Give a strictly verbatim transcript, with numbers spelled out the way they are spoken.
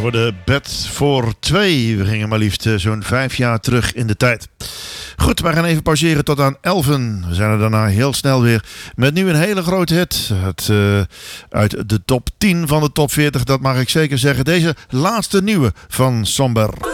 hoorde Bed voor twee. We gingen maar liefst uh, zo'n vijf jaar terug in de tijd. Goed, we gaan even pauzeren tot aan elfen. We zijn er daarna heel snel weer met nu een hele grote hit. Het, uh, uit de top tien van de top veertig, dat mag ik zeker zeggen. Deze laatste nieuwe van Somber.